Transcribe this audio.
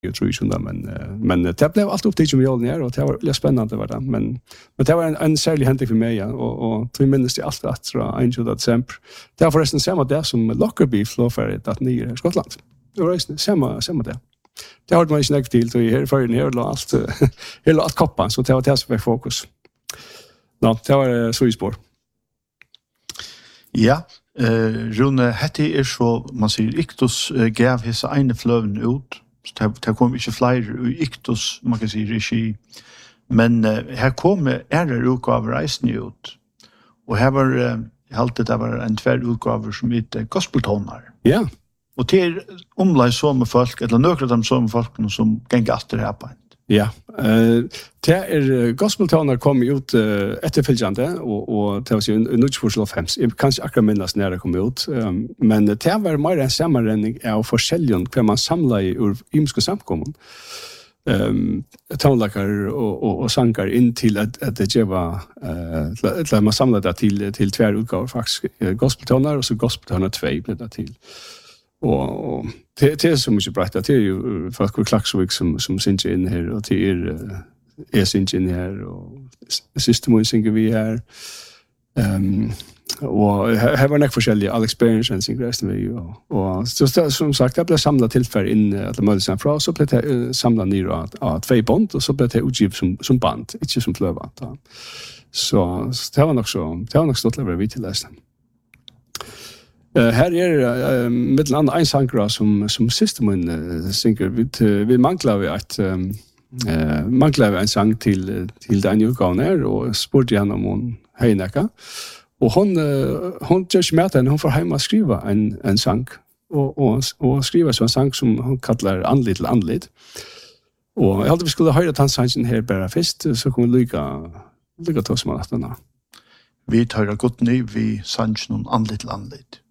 jag tror inte men det blev allt upp till miljoner här och det var väldigt spännande var det men det var en särskild händelse för mig och vi minns det allt att tror 1 december. Det var förresten samma det som Lockerbie flowfärdigt att ni i Skottland. Det var samma det. Det har man inte snackat till och här för ner allt hela allt koppan så det var det som var fokus. Ja, det var så i spår. Ja, Rune, hette så, man säger, Iktus gav hessa ene fløven ut. Det kom ikke flere i Iktus, man kan si, regi. Men her kom utgaver reisende ut. Og her var, jeg halte det var en tverr utgaver som heter Gospeltoner. Ja. Og til omlai som folk, eller nøkker av dem som folk som ganger etter her på en. Ja, det Gospeltoner kom ut efterföljande och det var ju en utförsel av hems. Jag kan inte akkurat minnas när det kom ut, men det var mer en sammanränning av forskjelligen hur man samlar ur ymska samkommun. Tonlackar och sankar in till att det geva att man samlar det till två utgåvor faktiskt Gospeltoner och så Gospeltoner 2 blev det till. Och det är så mycket bra att det är ju folk ur Klaxvik som syns in här och det är syns in här och systemen synger vi här och här var det olika all experience synger resten vi och så som sagt det blev samlat tillfär in att möjligen från så blev det samlat ner att 2 band och så blev det utgivet som band inte som flöva så det var nog stort lever vi till läsning. Här mellan andra en sankra som systemen synger vi manglar en sang till den utgåvan här och spurte igen om hon hejnäka och hon just med henne hon får hem att skriva en sang och skriva så en sang som hon kallar andligt och jag hade vi skulle höra den sangen här bara först så kommer lycka ta som att den. Vi tar gott ny vi sangen andligt.